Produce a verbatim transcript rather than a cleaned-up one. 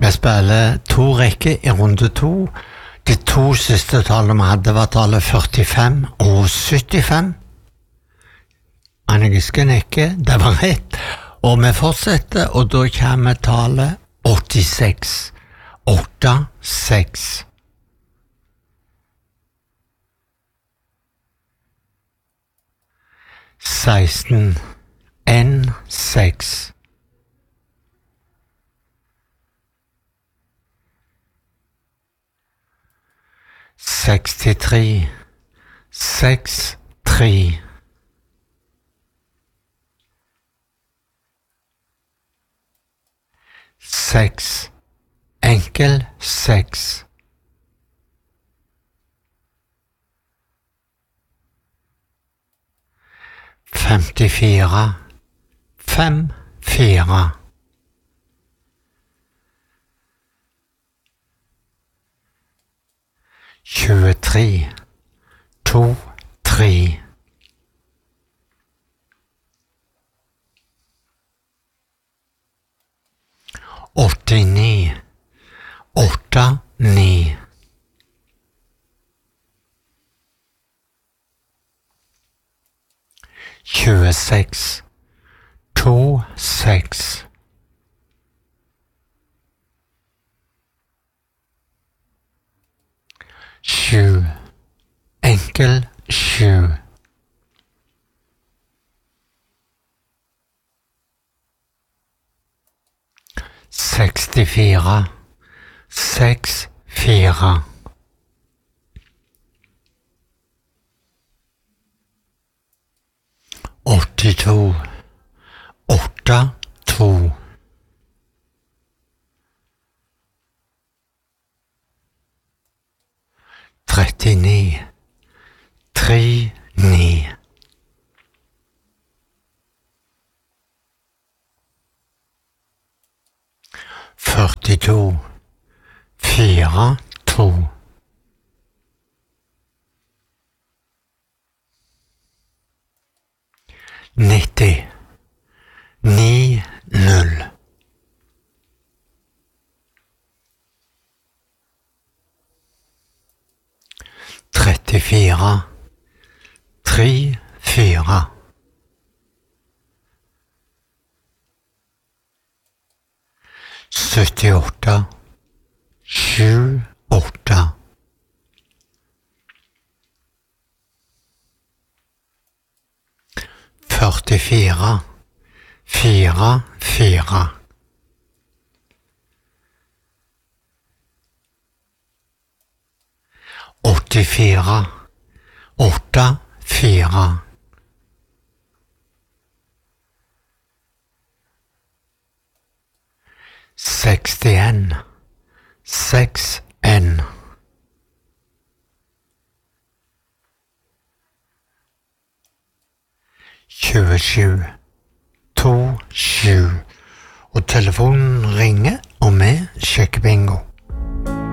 Vi spiller to rekker i runde to. De to siste tallene vi hadde var tallet førtifem og syttifem. Anne-Gisken ikke, det var rett. Og vi fortsetter, og da kommer tallet åttiseks. åtte, seks. seksten, en, seks. sekstitre, seks, tre. Seks, enkel, seks. Femtifire, fem, fire. tjuetre, to, tre. åttini, åtte, ni. tjueseks, to, seks. Sju, enkel, sju. sekstifire, seks, fire. åttito, åtte, to. trettini, tre, ni. førtito, fire, to. nitti, ni, null. trettifire, tre, fire. syttiåtte, sju, åtte. førtifire, fire, fire. åttifire, åtte, fire. sekstien, seks, en. tjuesju, to, sju. Og telefonen ringer, og vi sjekker bingo.